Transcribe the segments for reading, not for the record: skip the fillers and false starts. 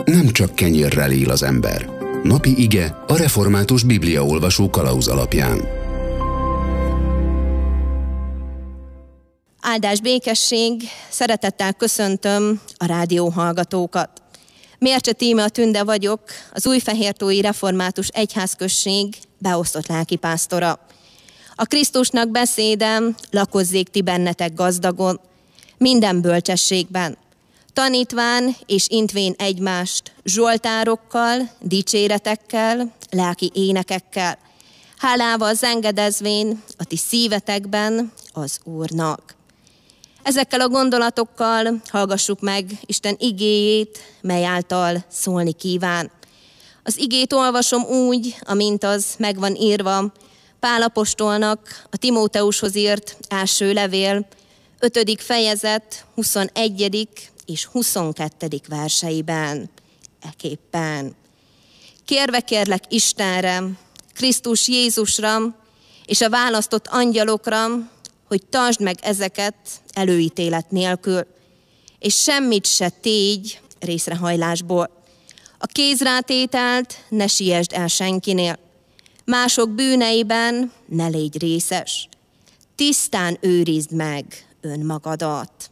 nem csak kenyérrel él az ember. Napi ige a református bibliaolvasó kalauz alapján. Áldás, békesség, szeretettel köszöntöm a rádióhallgatókat. Mércse Tíme Tünde vagyok, az Újfehértói Református Egyházközség beosztott lelkipásztora. A Krisztusnak beszéde, lakozzék ti bennetek gazdagon, minden bölcsességben, tanítván és intvén egymást zsoltárokkal, dicséretekkel, lelki énekekkel, hálával zengedezvén a ti szívetekben az Úrnak. Ezekkel a gondolatokkal hallgassuk meg Isten igéjét, mely által szólni kíván. Az igét olvasom úgy, amint az meg van írva Pál apostolnak a Timóteushoz írt első levél, 5. fejezet, 21. és 22. verseiben. Eképpen. Kérve kérlek Istenre, Krisztus Jézusra és a választott angyalokra, hogy tartsd meg ezeket előítélet nélkül, és semmit se tégy részrehajlásból. A kézrátételt ne siessd el senkinél, mások bűneiben ne légy részes. Tisztán őrizd meg önmagadat.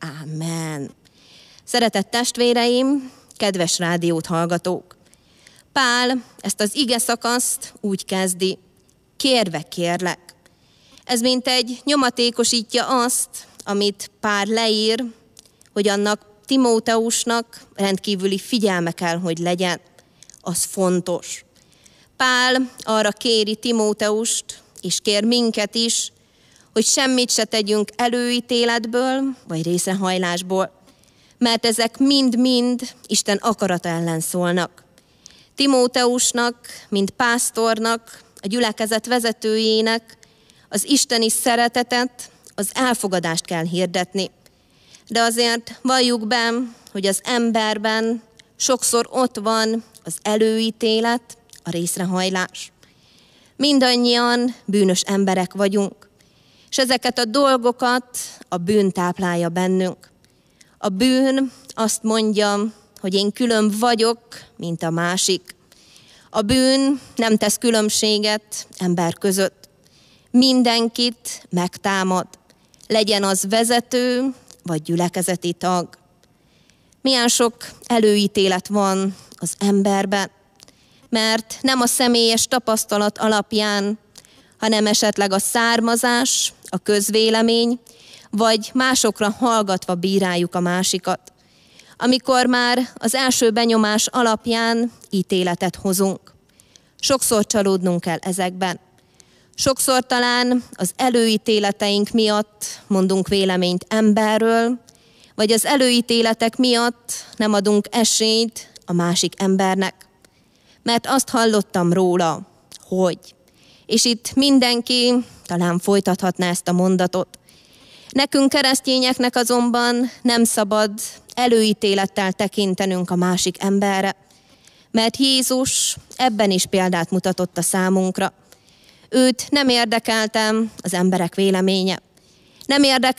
Ámen. Szeretett testvéreim, kedves rádiót hallgatók! Pál ezt az ige szakaszt úgy kezdi, kérve kérlek. Ez mint egy nyomatékosítja azt, amit Pál leír, hogy annak Timóteusnak rendkívüli figyelme kell, hogy legyen. Az fontos. Pál arra kéri Timóteust, és kér minket is, hogy semmit se tegyünk előítéletből, vagy részrehajlásból, mert ezek mind-mind Isten akarata ellen szólnak. Timóteusnak, mint pásztornak, a gyülekezet vezetőjének az isteni szeretetet, az elfogadást kell hirdetni. De azért valljuk be, hogy az emberben sokszor ott van az előítélet, a részrehajlás. Mindannyian bűnös emberek vagyunk, és ezeket a dolgokat a bűn táplálja bennünk. A bűn azt mondja, hogy én külön vagyok, mint a másik. A bűn nem tesz különbséget ember között. Mindenkit megtámad, legyen az vezető vagy gyülekezeti tag. Milyen sok előítélet van az emberben, mert nem a személyes tapasztalat alapján, hanem esetleg a származás, a közvélemény, vagy másokra hallgatva bíráljuk a másikat. Amikor már az első benyomás alapján ítéletet hozunk. Sokszor csalódnunk kell ezekben. Sokszor talán az előítéleteink miatt mondunk véleményt emberről, vagy az előítéletek miatt nem adunk esélyt a másik embernek. Mert azt hallottam róla, hogy. És itt mindenki talán folytathatná ezt a mondatot. Nekünk keresztényeknek azonban nem szabad előítélettel tekintenünk a másik emberre, mert Jézus ebben is példát mutatott a számunkra. Őt nem érdekeltem az emberek véleménye. Nem érdekelte